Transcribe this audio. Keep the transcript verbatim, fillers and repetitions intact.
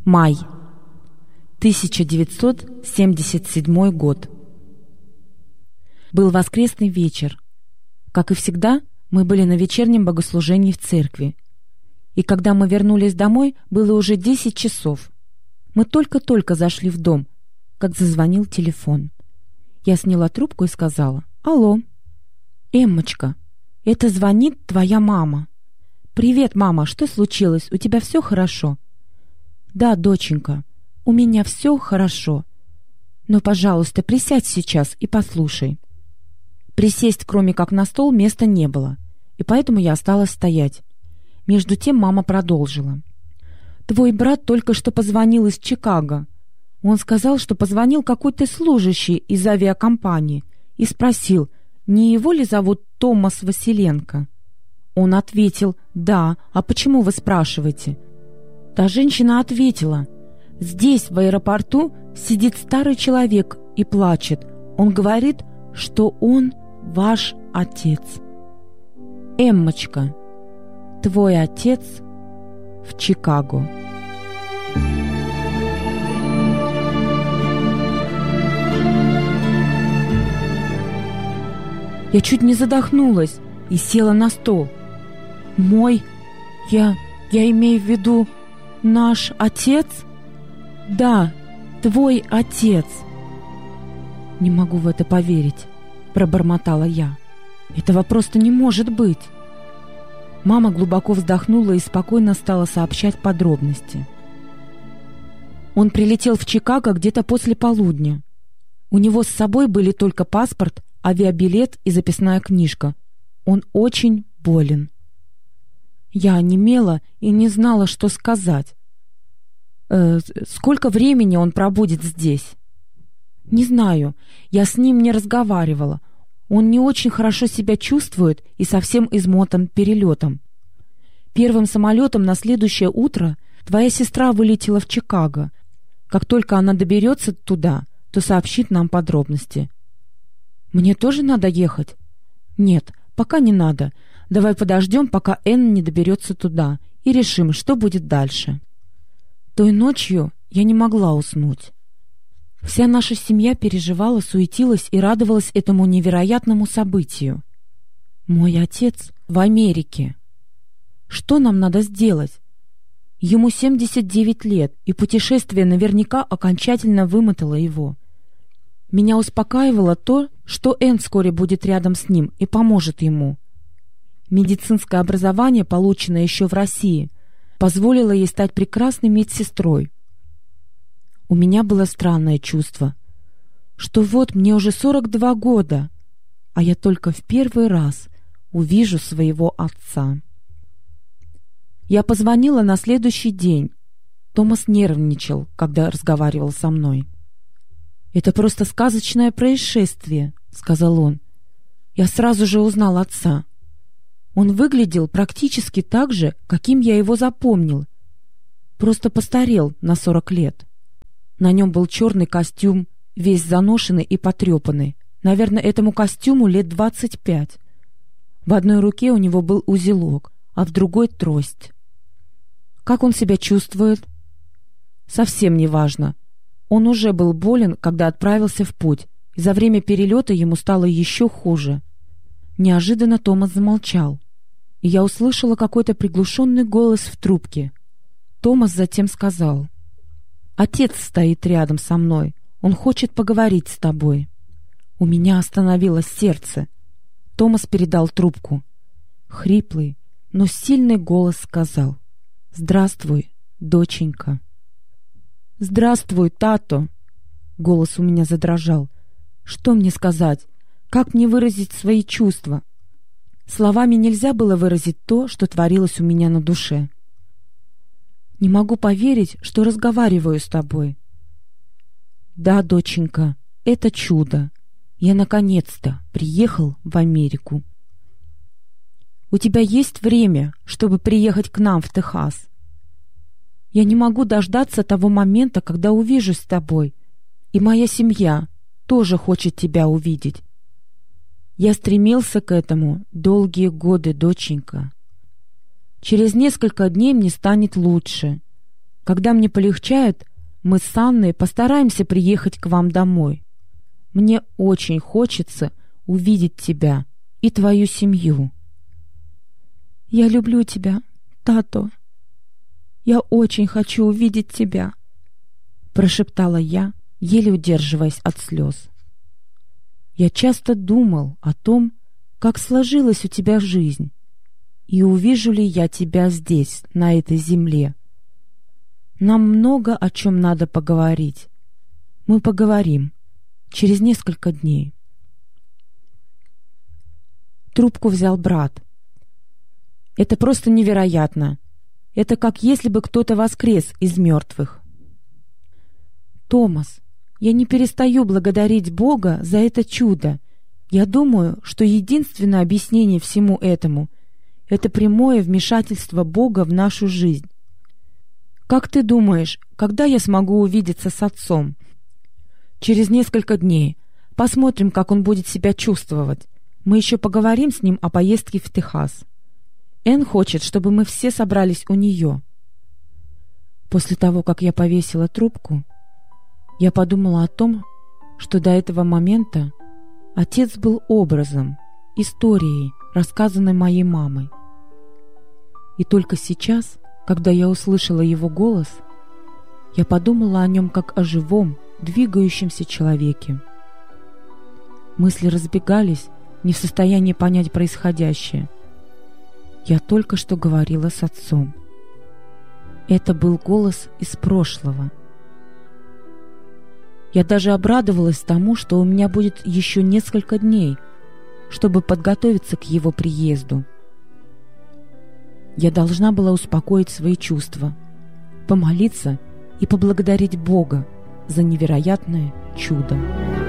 Май. тысяча девятьсот семьдесят седьмой год. Был воскресный вечер. Как и всегда, мы были на вечернем богослужении в церкви. И когда мы вернулись домой, было уже десять часов. Мы только-только зашли в дом, как зазвонил телефон. Я сняла трубку и сказала: «Алло, Эммочка, это звонит твоя мама». «Привет, мама, что случилось? У тебя все хорошо?» «Да, доченька, у меня все хорошо. Но, пожалуйста, присядь сейчас и послушай». Присесть, кроме как на стол, места не было, и поэтому я осталась стоять. Между тем мама продолжила: «Твой брат только что позвонил из Чикаго. Он сказал, что позвонил какой-то служащий из авиакомпании и спросил, не его ли зовут Томас Василенко. Он ответил: «Да, а почему вы спрашиваете?» Та женщина ответила: «Здесь, в аэропорту, сидит старый человек и плачет. Он говорит, что он ваш отец». Эммочка, твой отец в Чикаго. Я чуть не задохнулась и села на стол. «Мой? Я... я имею в виду наш отец?» «Да, твой отец». «Не могу в это поверить», — пробормотала я. «Этого просто не может быть». Мама глубоко вздохнула и спокойно стала сообщать подробности. Он прилетел в Чикаго где-то после полудня. У него с собой были только паспорт, авиабилет и записная книжка. Он очень болен. Я онемела и не знала, что сказать. «Э, сколько времени он пробудет здесь?» «Не знаю. Я с ним не разговаривала. Он не очень хорошо себя чувствует и совсем измотан перелетом. Первым самолетом на следующее утро твоя сестра вылетела в Чикаго. Как только она доберется туда, то сообщит нам подробности». «Мне тоже надо ехать?» «Нет, пока не надо. Давай подождем, пока Энн не доберется туда, и решим, что будет дальше». Той ночью я не могла уснуть. Вся наша семья переживала, суетилась и радовалась этому невероятному событию. Мой отец в Америке. Что нам надо сделать? Ему семьдесят девять лет, и путешествие наверняка окончательно вымотало его. Меня успокаивало то, что Энн вскоре будет рядом с ним и поможет ему. Медицинское образование, полученное еще в России, позволило ей стать прекрасной медсестрой. У меня было странное чувство, что вот мне уже сорок два года, а я только в первый раз увижу своего отца. Я позвонила на следующий день. Томас нервничал, когда разговаривал со мной. «Это просто сказочное происшествие», — сказал он. «Я сразу же узнал отца. Он выглядел практически так же, каким я его запомнил. Просто постарел на сорок лет. На нем был черный костюм, весь заношенный и потрепанный. Наверное, этому костюму лет двадцать пять. В одной руке у него был узелок, а в другой — трость. Как он себя чувствует?» «Совсем не важно. Он уже был болен, когда отправился в путь, и за время перелета ему стало еще хуже». Неожиданно Томас замолчал, и я услышала какой-то приглушенный голос в трубке. Томас затем сказал: «Отец стоит рядом со мной. Он хочет поговорить с тобой». У меня остановилось сердце. Томас передал трубку. Хриплый, но сильный голос сказал: «Здравствуй, доченька». «Здравствуй, тато!» Голос у меня задрожал. Что мне сказать? Как мне выразить свои чувства? Словами нельзя было выразить то, что творилось у меня на душе. «Не могу поверить, что разговариваю с тобой». «Да, доченька, это чудо. Я наконец-то приехал в Америку». «У тебя есть время, чтобы приехать к нам в Техас?» «Я не могу дождаться того момента, когда увижусь с тобой, и моя семья тоже хочет тебя увидеть. Я стремился к этому долгие годы, доченька. Через несколько дней мне станет лучше. Когда мне полегчает, мы с Анной постараемся приехать к вам домой. Мне очень хочется увидеть тебя и твою семью». «Я люблю тебя, Тато. Я очень хочу увидеть тебя», — прошептала я, еле удерживаясь от слез. «Я часто думал о том, как сложилась у тебя жизнь, и увижу ли я тебя здесь, на этой земле. Нам много о чем надо поговорить. Мы поговорим через несколько дней». Трубку взял брат. «Это просто невероятно. Это как если бы кто-то воскрес из мертвых». «Томас, я не перестаю благодарить Бога за это чудо. Я думаю, что единственное объяснение всему этому — это прямое вмешательство Бога в нашу жизнь. Как ты думаешь, когда я смогу увидеться с отцом?» «Через несколько дней. Посмотрим, как он будет себя чувствовать. Мы еще поговорим с ним о поездке в Техас. Энн хочет, чтобы мы все собрались у нее». После того, как я повесила трубку, я подумала о том, что до этого момента отец был образом, историей, рассказанной моей мамой. И только сейчас, когда я услышала его голос, я подумала о нем как о живом, двигающемся человеке. Мысли разбегались, не в состоянии понять происходящее. Я только что говорила с отцом. Это был голос из прошлого. Я даже обрадовалась тому, что у меня будет еще несколько дней, чтобы подготовиться к его приезду. Я должна была успокоить свои чувства, помолиться и поблагодарить Бога за невероятное чудо.